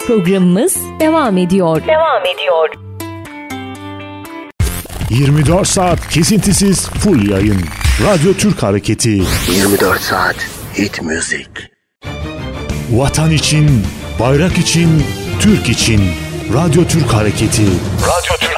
Programımız devam ediyor. 24 saat kesintisiz full yayın. Radyo Türk Hareketi. 24 saat hit müzik. Vatan için, bayrak için, Türk için. Radyo Türk Hareketi. Radyo